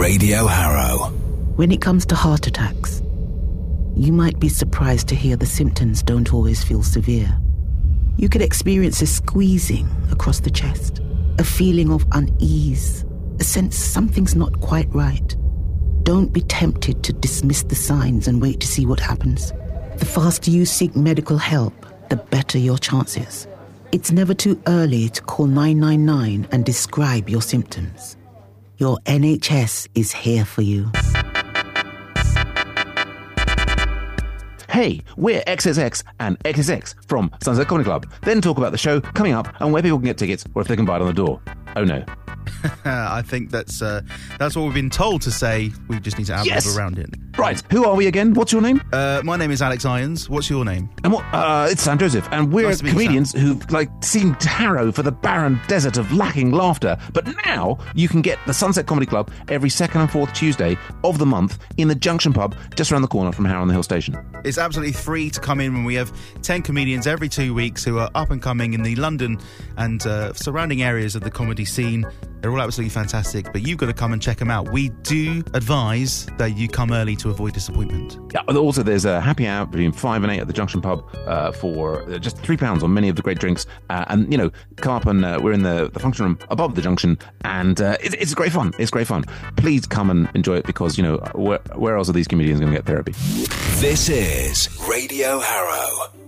Radio Harrow. When it comes to heart attacks, you might be surprised to hear the symptoms don't always feel severe. You could experience a squeezing across the chest, a feeling of unease, a sense something's not quite right. Don't be tempted to dismiss the signs and wait to see what happens. The faster you seek medical help, the better your chances. It's never too early to call 999 and describe your symptoms. Your NHS is here for you. Hey, we're XSX and XSX from Sunset Comedy Club. Then talk about the show coming up and where people can get tickets or if they can buy it on the door. Oh no. I think that's what we've been told to say. We just need to add a bit around it. Right, who are we again? What's your name? My name is Alex Irons. What's your name? And it's Sam Joseph, and we're Nice to meet you, comedians who seem to harrow for the barren desert of lacking laughter. But now you can get the Sunset Comedy Club every second and fourth Tuesday of the month in the Junction Pub just around the corner from Harrow on the Hill Station. It's absolutely free to come in when we have 10 comedians every 2 weeks who are up and coming in the London and surrounding areas of the comedy scene. They're all absolutely fantastic, but you've got to come and check them out. We do advise that you come early to avoid disappointment. Yeah, also there's a happy hour between 5 and 8 at the Junction Pub for just £3 on many of the great drinks. And, come up and we're in the function room above the Junction, and it's great fun. It's great fun. Please come and enjoy it because, where else are these comedians going to get therapy? This is Radio Harrow.